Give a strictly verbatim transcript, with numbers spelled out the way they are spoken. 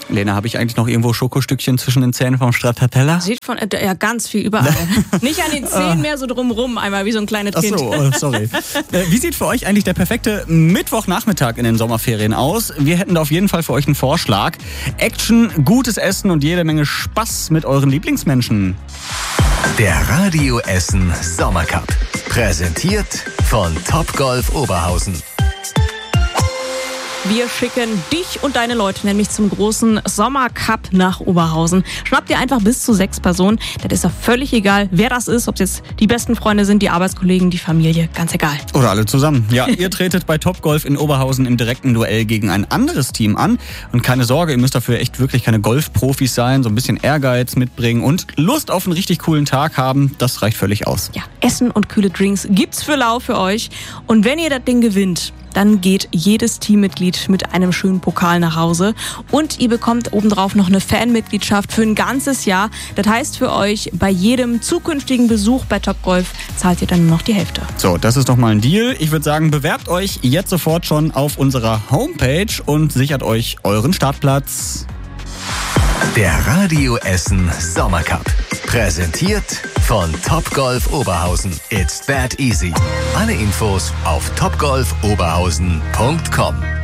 Lena, habe ich eigentlich noch irgendwo Schokostückchen zwischen den Zähnen vom Stracciatella? Sieht von, äh, ja, ganz viel überall. Nicht an den Zähnen mehr so drumrum, einmal wie so ein kleines Kind. Ach so, oh, sorry. äh, wie sieht für euch eigentlich der perfekte Mittwochnachmittag in den Sommerferien aus? Wir hätten da auf jeden Fall für euch einen Vorschlag. Action, gutes Essen und jede Menge Spaß mit euren Lieblingsmenschen. Der Radio Essen Sommercup. Präsentiert von Topgolf Oberhausen. Wir schicken dich und deine Leute nämlich zum großen Sommercup nach Oberhausen. Schnapp dir einfach bis zu sechs Personen. Das ist ja völlig egal, wer das ist, ob es jetzt die besten Freunde sind, die Arbeitskollegen, die Familie, ganz egal. Oder alle zusammen. Ja, ihr tretet bei Topgolf in Oberhausen im direkten Duell gegen ein anderes Team an. Und keine Sorge, ihr müsst dafür echt wirklich keine Golfprofis sein, so ein bisschen Ehrgeiz mitbringen und Lust auf einen richtig coolen Tag haben. Das reicht völlig aus. Ja, Essen und kühle Drinks gibt's für lau für euch. Und wenn ihr das Ding gewinnt, dann geht jedes Teammitglied mit einem schönen Pokal nach Hause und ihr bekommt obendrauf noch eine Fanmitgliedschaft für ein ganzes Jahr. Das heißt für euch, bei jedem zukünftigen Besuch bei Topgolf zahlt ihr dann nur noch die Hälfte. So, das ist doch mal ein Deal. Ich würde sagen, bewerbt euch jetzt sofort schon auf unserer Homepage und sichert euch euren Startplatz. Der Radio Essen Sommercup. Präsentiert von Topgolf Oberhausen. It's that easy. Alle Infos auf topgolf oberhausen punkt com.